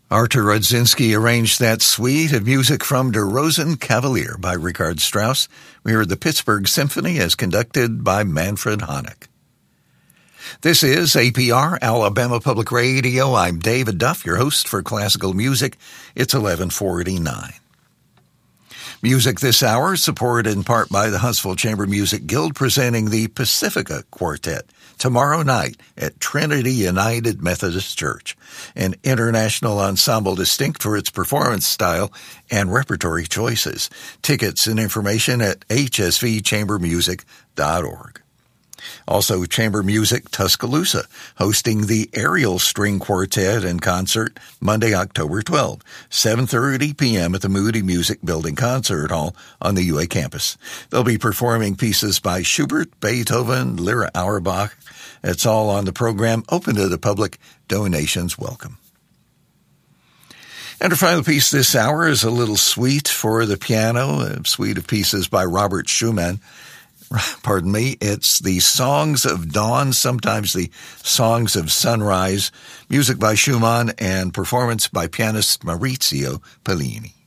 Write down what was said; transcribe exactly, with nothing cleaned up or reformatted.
Artur Rudzinski arranged that suite of music from Der Rosenkavalier by Richard Strauss. We heard the Pittsburgh Symphony as conducted by Manfred Honeck. This is A P R, Alabama Public Radio. I'm David Duff, your host for Classical Music. It's eleven forty-nine. Music this hour supported in part by the Huntsville Chamber Music Guild, presenting the Pacifica Quartet tomorrow night at Trinity United Methodist Church, an international ensemble distinct for its performance style and repertory choices. Tickets and information at h s v chamber music dot org. Also, Chamber Music Tuscaloosa, hosting the Ariel String Quartet in concert Monday, October twelfth, seven thirty p.m. at the Moody Music Building Concert Hall on the U A campus. They'll be performing pieces by Schubert, Beethoven, Lyra Auerbach. It's all on the program, open to the public, donations welcome. And our final piece this hour is a little suite for the piano, a suite of pieces by Robert Schumann. Pardon me, it's the Songs of Dawn, sometimes the Songs of Sunrise, music by Schumann and performance by pianist Maurizio Pollini.